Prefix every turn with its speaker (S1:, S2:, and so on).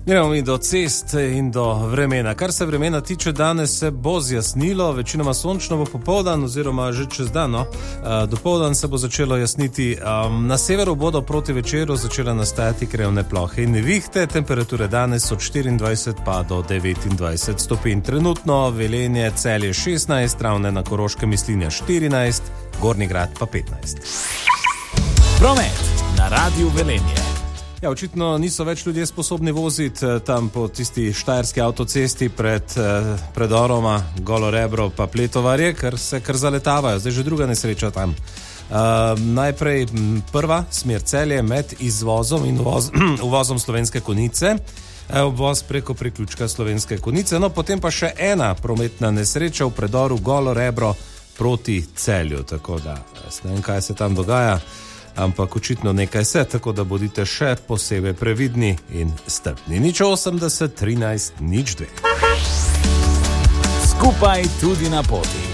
S1: Gremo mi do cest in do vremena. Kar se vremena tiče, danes se bo zjasnilo, večinoma sončno bo popoldan oziroma že čez dan. Dopoldan se bo začelo jasniti. Na severu bodo proti večeru začele nastajati krajevne plohe in nevihte. Temperature danes od 24 pa do 29 stopinj. Trenutno Velenje, Celje 16, Ravne na Koroškem, Mislinja 14, Gornji Grad pa 15.
S2: Promet na Radiu Velenje.
S1: Ja, očitno niso več ljudje sposobni voziti tam po tisti štajerski avtocesti pred predoroma Golo Rebro pa Pletovarje, ker se kar zaletavajo. Zdaj že druga nesreča tam. Najprej prva smer Celje med izvozom in uvozom Slovenske Konjice. Obvoz preko priključka Slovenske Konjice. No, potem pa še ena prometna nesreča v predoru Golo Rebro proti Celju. Tako da, ne vem, kaj se tam dogaja, ampak očitno nekaj se, tako da bodite še posebej previdni in strpni. 080 13 02.
S2: Skupaj tudi na poti.